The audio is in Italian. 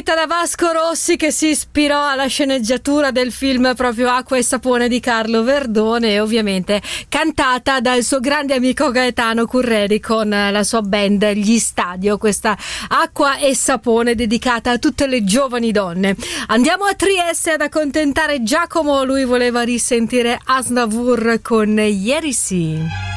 scritta da Vasco Rossi, che si ispirò alla sceneggiatura del film proprio Acqua e sapone di Carlo Verdone, e ovviamente cantata dal suo grande amico Gaetano Curreri con la sua band Gli Stadio, questa Acqua e sapone dedicata a tutte le giovani donne. Andiamo a Trieste ad accontentare Giacomo, lui voleva risentire Aznavour con Ieri sì.